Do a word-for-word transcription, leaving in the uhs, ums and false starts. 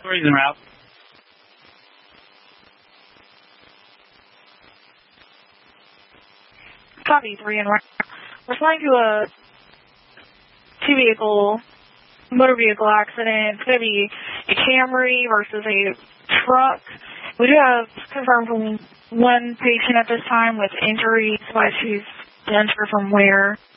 Stories en route. Copy, three en route. Responding to a two-vehicle motor vehicle accident. It's going to be a Camry versus a truck. We do have confirmed from one patient at this time with injuries, why she's enter from where.